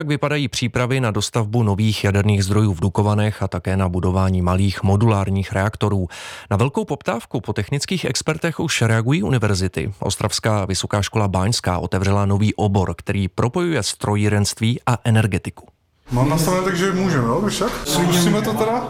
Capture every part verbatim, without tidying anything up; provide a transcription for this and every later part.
Jak vypadají přípravy na dostavbu nových jaderných zdrojů v Dukovanech a také na budování malých modulárních reaktorů? Na velkou poptávku po technických expertech už reagují univerzity. Ostravská vysoká škola báňská otevřela nový obor, který propojuje strojírenství a energetiku. Mám nastavené, takže můžeme, jo, však? Zkusíme to teda?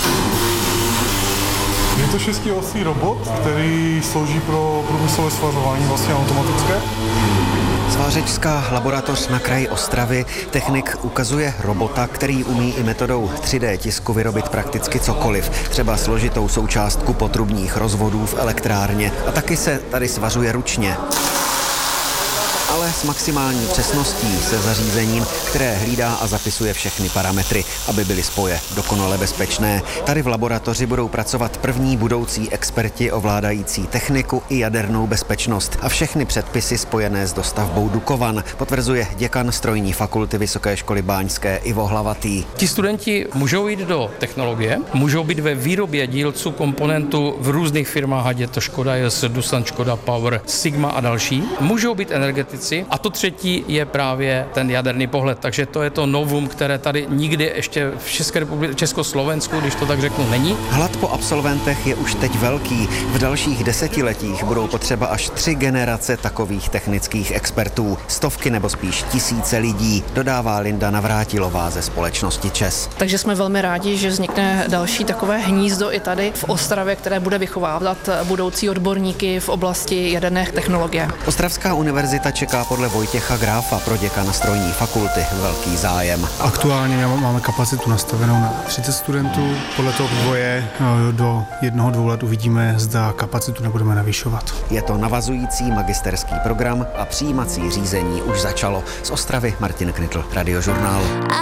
Je to šestiosý robot, který slouží pro průmyslové svařování, vlastně automatické. Svářečská laboratoř na kraji Ostravy. Technik ukazuje robota, který umí i metodou tři dé tisku vyrobit prakticky cokoliv. Třeba složitou součástku potrubních rozvodů v elektrárně. A taky se tady svařuje ručně. Ale s maximální přesností se zařízením, které hlídá a zapisuje všechny parametry, aby byly spoje dokonale bezpečné. Tady v laboratoři budou pracovat první budoucí experti ovládající techniku i jadernou bezpečnost a všechny předpisy spojené s dostavbou Dukovan, potvrzuje děkan strojní fakulty Vysoké školy báňské Ivo Hlavatý. Ti studenti můžou jít do technologie, můžou být ve výrobě dílců komponentů v různých firmách, ať je to Škoda J S, Doosan, Škoda Power, Sigma a další. Můžou být energetici. A to třetí je právě ten jaderný pohled. Takže to je to novum, které tady nikdy ještě v České republice, Československu, když to tak řeknu, není. Hlad po absolventech je už teď velký. V dalších desetiletích budou potřeba až tři generace takových technických expertů. Stovky nebo spíš tisíce lidí, dodává Linda Navrátilová ze společnosti ČEZ. Takže jsme velmi rádi, že vznikne další takové hnízdo i tady v Ostravě, které bude vychovávat budoucí odborníky v oblasti jaderné technologie. Ostravská univerzita čeká podle Vojtěcha Gráfa, proděkana strojní fakulty, velký zájem. Aktuálně máme kapacitu nastavenou na třicet studentů. Podle toho vývoje do jednoho, dvou let uvidíme, zda kapacitu nebudeme navyšovat. Je to navazující magisterský program a přijímací řízení už začalo. Z Ostravy Martin Knitl, Radiožurnál.